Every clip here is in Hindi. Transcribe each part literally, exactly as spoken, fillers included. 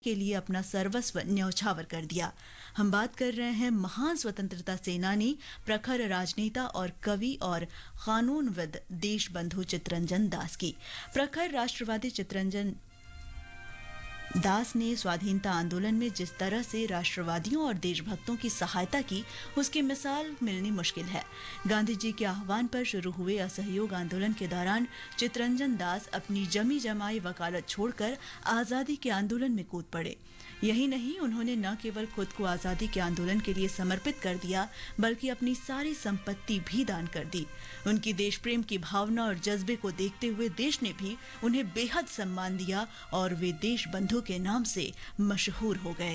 के लिए अपना सर्वस्व न्यौछावर कर दिया। हम बात कर रहे हैं महान स्वतंत्रता सेनानी, प्रखर राजनेता और कवि और कानूनविद देशबंधु चित्तरंजन दास की। प्रखर राष्ट्रवादी चित्तरंजन दास ने स्वाधीनता आंदोलन में जिस तरह से राष्ट्रवादियों और देशभक्तों की सहायता की, उसकी मिसाल मिलनी मुश्किल है। गांधी जी के आह्वान पर शुरू हुए असहयोग आंदोलन के दौरान चित्तरंजन दास अपनी जमी जमाई वकालत छोड़कर आजादी के आंदोलन में कूद पड़े। यही नहीं, उन्होंने न केवल खुद को आजादी के आंदोलन के लिए समर्पित कर दिया, बल्कि अपनी सारी संपत्ति भी दान कर दी। उनकी देश प्रेम की भावना और जज्बे को देखते हुए देश ने भी उन्हें बेहद सम्मान दिया और वे देशबंधु के नाम से मशहूर हो गए।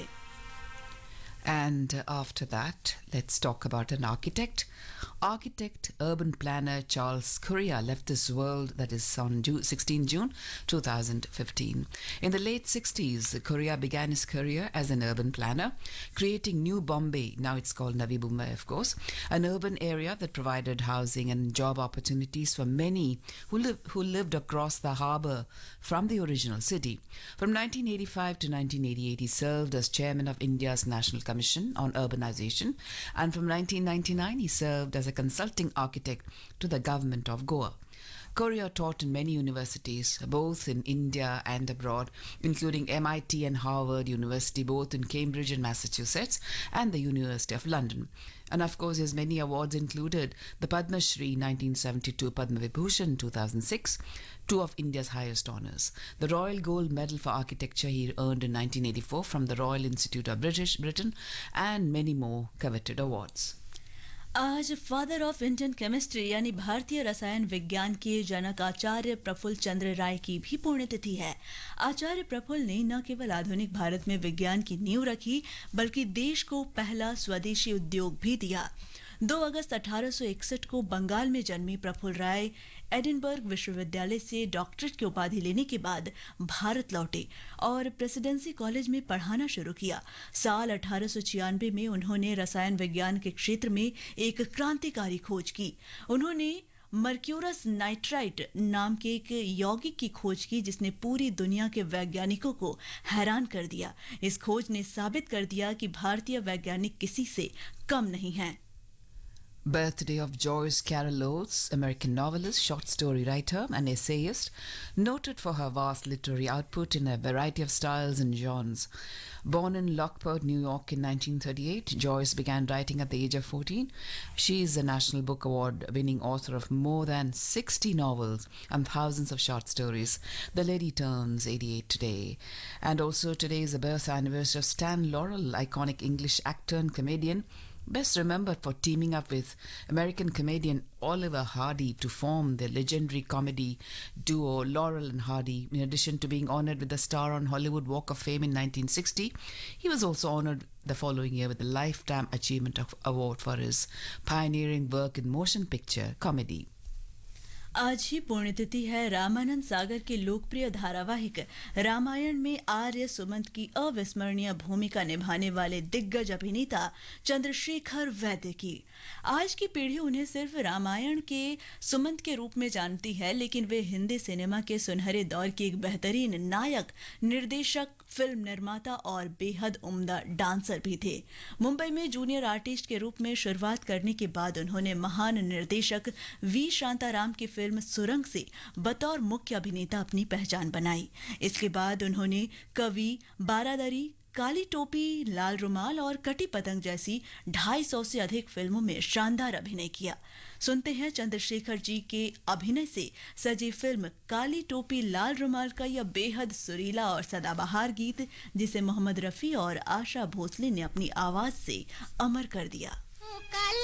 And after that, let's talk about an architect. Architect, urban planner Charles Currier left this world, that is on sixteenth June two thousand fifteen. In the late sixties, Currier began his career as an urban planner, creating New Bombay, now it's called Navi Mumbai, of course, an urban area that provided housing and job opportunities for many who, live, who lived across the harbour from the original city. From nineteen eighty-five to nineteen eighty-eight, he served as chairman of India's National Commission on Urbanization, and from nineteen ninety-nine, he served as a consulting architect to the government of Goa. Currier taught in many universities, both in India and abroad, including M I T and Harvard University, both in Cambridge and Massachusetts, and the University of London. And of course, his many awards included the Padma Shri nineteen seventy-two, Padma Vibhushan two thousand six, two of India's highest honours. The Royal Gold Medal for Architecture he earned in nineteen eighty-four from the Royal Institute of British Britain, and many more coveted awards. आज फादर ऑफ इंडियन केमिस्ट्री यानी भारतीय रसायन विज्ञान के जनक आचार्य प्रफुल्ल चंद्र राय की भी पुण्यतिथि है। आचार्य प्रफुल्ल ने न केवल आधुनिक भारत में विज्ञान की नींव रखी, बल्कि देश को पहला स्वदेशी उद्योग भी दिया। दो अगस्त अठारह सौ इकसठ को बंगाल में जन्मी प्रफुल्ल राय एडिनबर्ग विश्वविद्यालय से डॉक्टरेट की उपाधि लेने के बाद भारत लौटे और प्रेसिडेंसी कॉलेज में पढ़ाना शुरू किया। साल अठारह सौ छियानवे में उन्होंने रसायन विज्ञान के क्षेत्र में एक क्रांतिकारी खोज की। उन्होंने मर्क्यूरस नाइट्राइट नाम के एक यौगिक की खोज की, जिसने पूरी दुनिया के वैज्ञानिकों को हैरान कर दिया। इस खोज ने साबित कर दिया कि भारतीय वैज्ञानिक किसी से कम नहीं हैं। Birthday of Joyce Carol Oates, American novelist, short story writer and essayist, noted for her vast literary output in a variety of styles and genres. Born in Lockport, New York in nineteen thirty-eight, Joyce began writing at the age of fourteen. She is a National Book Award-winning author of more than sixty novels and thousands of short stories. The lady turns eighty-eight today. And also today is the birth anniversary of Stan Laurel, iconic English actor and comedian, best remembered for teaming up with American comedian Oliver Hardy to form the legendary comedy duo Laurel and Hardy. In addition to being honored with the Star on Hollywood Walk of Fame in nineteen sixty, he was also honored the following year with the Lifetime Achievement Award for his pioneering work in motion picture comedy. आज ही पुण्यतिथि है रामानंद सागर के लोकप्रिय धारावाहिक रामायण में आर्य सुमंत की अविस्मरणीय भूमिका निभाने वाले दिग्गज अभिनेता चंद्रशेखर वैद्य की। आज की पीढ़ी उन्हें सिर्फ रामायण के सुमंत के रूप में जानती है, लेकिन वे हिंदी सिनेमा के सुनहरे दौर के एक बेहतरीन नायक, निर्देशक, फिल्म निर्माता और बेहद उम्दा डांसर भी थे। मुंबई में जूनियर आर्टिस्ट के रूप में शुरुआत करने के बाद उन्होंने महान निर्देशक वी शांताराम की फिल्म सुरंग से बतौर मुख्य अभिनेता अपनी पहचान बनाई। इसके बाद उन्होंने कवि, बारादरी, काली टोपी, लाल रुमाल और कटी पतंग जैसी ढाई सौ से अधिक फिल्मों में शानदार अभिनय किया। सुनते हैं चंद्रशेखर जी के अभिनय से सजी फिल्म काली टोपी लाल रुमाल का यह बेहद सुरीला और सदाबहार गीत, जिसे मोहम्मद रफी और आशा भोसले ने अपनी आवाज से अमर कर दिया।